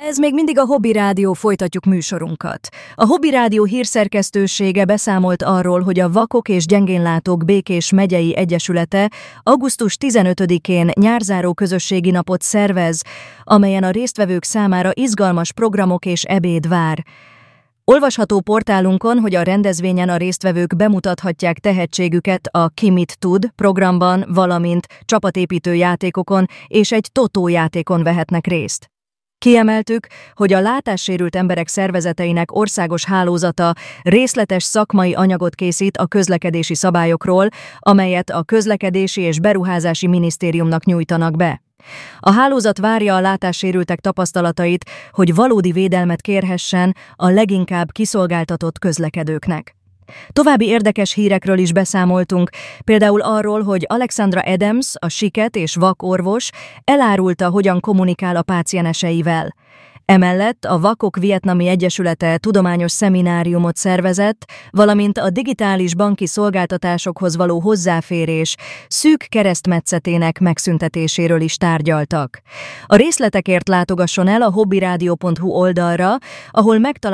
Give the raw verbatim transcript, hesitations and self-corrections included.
Ez még mindig a Hobby Rádió, folytatjuk műsorunkat. A Hobby Rádió hírszerkesztősége beszámolt arról, hogy a Vakok és Gyengénlátók Békés Megyei Egyesülete augusztus tizenötödikén nyárzáró közösségi napot szervez, amelyen a résztvevők számára izgalmas programok és ebéd vár. Olvasható portálunkon, hogy a rendezvényen a résztvevők bemutathatják tehetségüket a Ki mit tud programban, valamint csapatépítő játékokon és egy totó játékon vehetnek részt. Kiemeltük, hogy a látássérült emberek szervezeteinek országos hálózata részletes szakmai anyagot készít a közlekedési szabályokról, amelyet a Közlekedési és Beruházási Minisztériumnak nyújtanak be. A hálózat várja a látássérültek tapasztalatait, hogy valódi védelmet kérhessen a leginkább kiszolgáltatott közlekedőknek. További érdekes hírekről is beszámoltunk, például arról, hogy Alexandra Adams, a siket és vak orvos elárulta, hogyan kommunikál a pácienseivel. Emellett a Vakok Vietnami Egyesülete tudományos szemináriumot szervezett, valamint a digitális banki szolgáltatásokhoz való hozzáférés szűk keresztmetszetének megszüntetéséről is tárgyaltak. A részletekért látogasson el a hobbyradio pont hu oldalra, ahol megtalálható